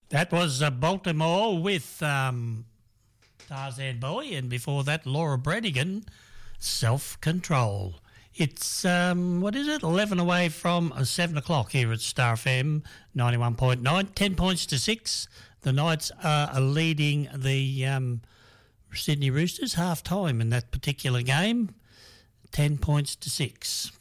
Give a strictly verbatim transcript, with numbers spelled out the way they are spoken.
That was uh, Baltimore with um, Tarzan Boy, and before that, Laura Branigan, Self-Control. It's, um, what is it, eleven away from uh, seven o'clock here at Star F M, ninety-one point nine, ten points to six. The Knights are leading the um, Sydney Roosters half-time in that particular game, ten points to six.